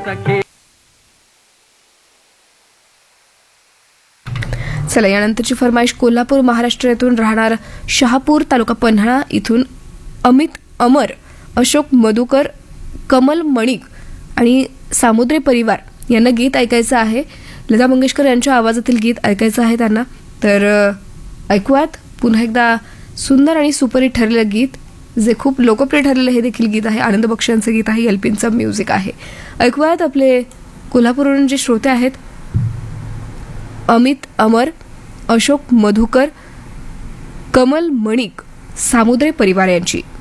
चला, यानंतरची फरमाईश कोल्हापूर महाराष्ट्र येथून राहणार शहापूर तालुका पन्हाळा इथून अमित अमर, अशोक मधुकर, कमल मणिक आणि सामुद्रे परिवार यांना गीत ऐकायचं आहे. लता मंगेशकर यांच्या आवाजातील गीत ऐकायचं आहे त्यांना. तर ऐकूयात पुन्हा एकदा सुंदर आणि सुपरहिट ठरलेलं गीत, जे खूप लोकप्रिय ठरलेलं हे देखील गीत आहे. आनंद बक्षी यांचं गीत आहे, एलपींचं म्युझिक आहे. ऐकूयात आपले कोल्हापूरवरून जे श्रोते आहेत, अमित अमर, अशोक मधुकर, कमल मणिक, सामुद्रे परिवार यांची.